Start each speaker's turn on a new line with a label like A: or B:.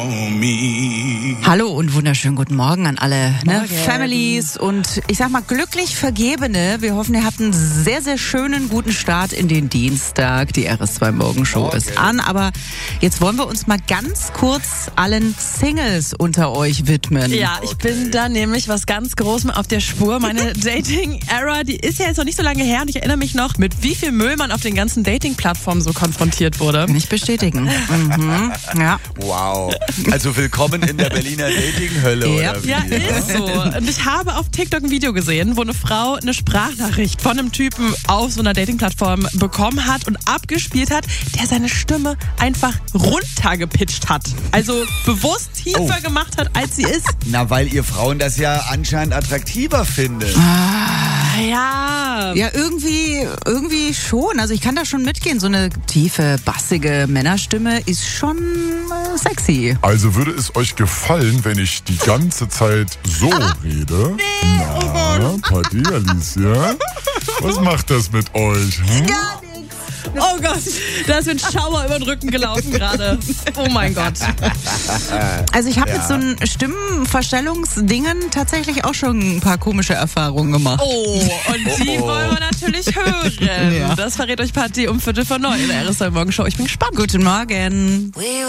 A: Hallo und wunderschönen guten Morgen an alle Families und ich sag mal glücklich Vergebene. Wir hoffen, ihr habt einen sehr, sehr schönen, guten Start in den Dienstag. Die RS2 Morgenshow ist an, aber jetzt wollen wir uns mal ganz kurz allen Singles unter euch widmen.
B: Ja, ich bin da nämlich was ganz Großem auf der Spur. Meine Dating-Era, die ist ja jetzt noch nicht so lange her und ich erinnere mich noch, mit wie viel Müll man auf den ganzen Dating-Plattformen so konfrontiert wurde.
A: Kann ich bestätigen. Ja.
C: Wow. Also willkommen in der Berliner Dating-Hölle, oder wie?
B: Ja, ist so. Und ich habe auf TikTok ein Video gesehen, wo eine Frau eine Sprachnachricht von einem Typen auf so einer Dating-Plattform bekommen hat und abgespielt hat, der seine Stimme einfach runtergepitcht hat. Also bewusst tiefer gemacht hat, als sie ist.
C: Na, weil ihr Frauen das ja anscheinend attraktiver findet.
B: Ja.
A: Ja, irgendwie schon. Also ich kann da schon mitgehen. So eine tiefe, bassige Männerstimme ist schon sexy.
D: Also würde es euch gefallen, wenn ich die ganze Zeit so rede?
B: Nee,
D: Na, Patti, Alicia? Was macht das mit euch?
A: Gar nichts.
B: Oh Gott, da ist mir ein Schauer über den Rücken gelaufen gerade. Oh mein Gott.
A: Also ich habe mit so einem Stimmenverstellungsdingen tatsächlich auch schon ein paar komische Erfahrungen gemacht.
B: Oh, und die wollen wir natürlich hören.
A: Ja.
B: Das verrät euch Patti um 8:45 in der RS2 Morgenshow. Ich bin gespannt.
A: Guten Morgen.